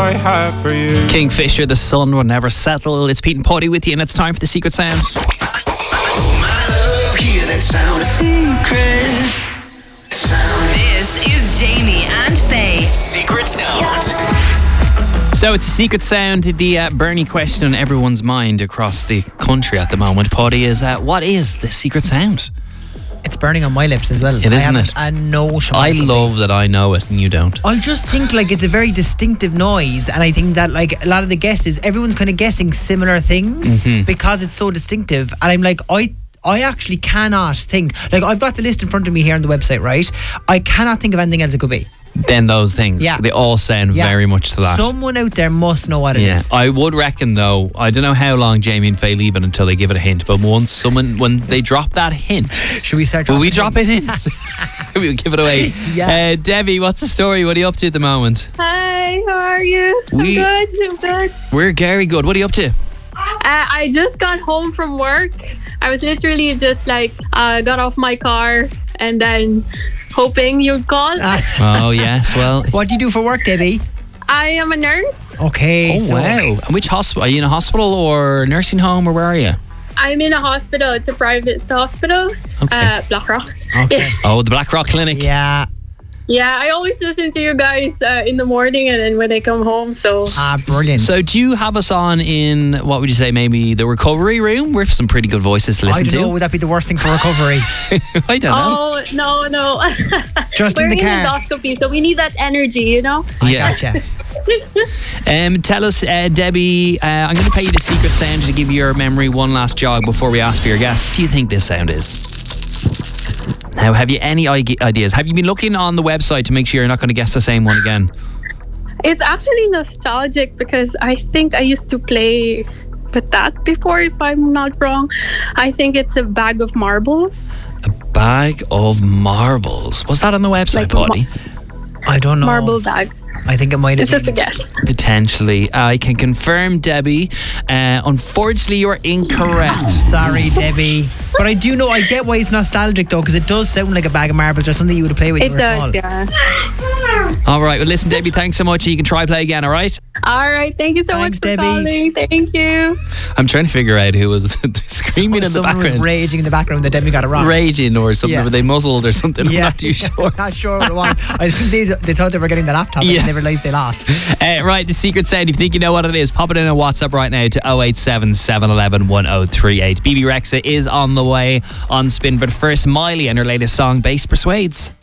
I have for you. Kingfisher, the sun will never settle. It's Pete and Potty with you, and it's time for the secret sound. Oh my love, hear that sound. Secret sound. This is Jamie and Faye. Secret sound. So it's a secret sound, the Bernie question on everyone's mind across the country at the moment. Potty, is what is the secret sound? It's burning on my lips as well. It isn't it? I know. I love that I know it and you don't. I just think like it's a very distinctive noise, and I think that like a lot of the guesses, everyone's kind of guessing similar things because it's so distinctive. And I'm like, I actually cannot think. Like, I've got the list in front of me here on the website, right? I cannot think of anything else it could be. Then those things, they all sound very much to that. Someone out there must know what it is. I would reckon though, I don't know how long Jamie and Faye leave it until they give it a hint, but when they drop that hint, should we start will we drop it hints? We'll give it away. Debbie, what's the story? What are you up to at the moment? Hi, how are you? I'm good. We're very good. What are you up to? I just got home from work. I was literally just like got off my car and then hoping you'd call. Oh yes, well. What do you do for work, Debbie? I am a nurse. Okay. Oh wow. And which hospital? Are you in a hospital or nursing home, or where are you? I'm in a hospital. It's a private hospital. Okay. Blackrock. Okay. Yeah. Oh, the Blackrock Clinic. Yeah. Yeah, I always listen to you guys in the morning and then when I come home. So brilliant. So do you have us on in, what would you say, maybe the recovery room? We're some pretty good voices to listen to. I don't know, would that be the worst thing for recovery? I don't know. Oh, no. Just We're in the car. endoscopy, so we need that energy, you know? Yeah. Gotcha. Tell us, Debbie, I'm going to play you the secret sound to give your memory one last jog before we ask for your guess. What do you think this sound is? Now, have you any ideas? Have you been looking on the website to make sure you're not going to guess the same one again? It's actually nostalgic because I think I used to play with that before, if I'm not wrong. I think it's a bag of marbles. A bag of marbles. Was that on the website, Like Potty? I don't know. Marble bag. I think it might have It's been. just a guess. Potentially. I can confirm, Debbie. Unfortunately, you're incorrect. Sorry, Debbie. But I do know, I get why it's nostalgic though, because it does sound like a bag of marbles or something you would play with when It you were small. does, yeah. All right. Well, listen, Debbie, thanks so much. You can try play again, all right? All right, thank you so Thanks, much for Debbie. calling. Thank you. I'm trying to figure out who was screaming in the Someone background. was raging in the background that Debbie got it wrong. Raging or something. Yeah. Were they muzzled or something? I'm not too sure. Not sure what it was. I think they thought they were getting the laptop and they realised they lost. Right, the secret sound. If you think you know what it is, pop it in on WhatsApp right now to 087 711 1038. BB Rexa is on the way on spin, but first Miley and her latest song, Bass Persuades.